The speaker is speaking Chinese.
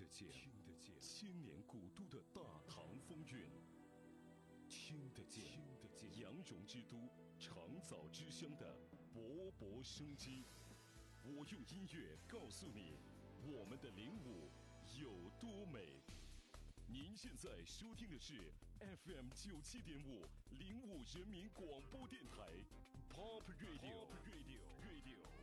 见千年古都的大唐风韵，听得见羊绒之都长枣之乡的勃勃生机。我用音乐告诉你，我们的灵武有多美。您现在收听的是 FM 97.5灵武人民广播电台 Pop Radio。